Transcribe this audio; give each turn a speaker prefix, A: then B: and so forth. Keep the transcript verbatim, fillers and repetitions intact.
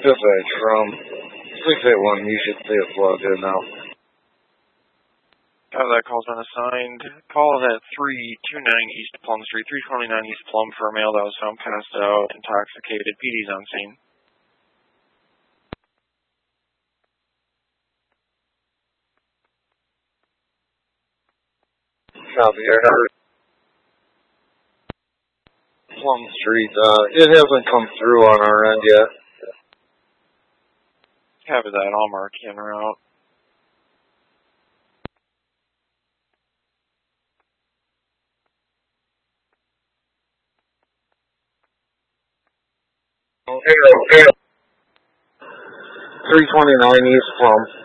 A: Dispatch from six eight one, you should see it plugged in now.
B: Got that call's been assigned. Call at three twenty-nine East Plum Street, three twenty-nine East Plum for a male that was found passed out, intoxicated. P D's on scene.
A: Copy, I heard. Plum Street, uh, it hasn't come through on our end yet.
B: Copy that, I'll mark you en route.
A: three twenty-nine East Plum.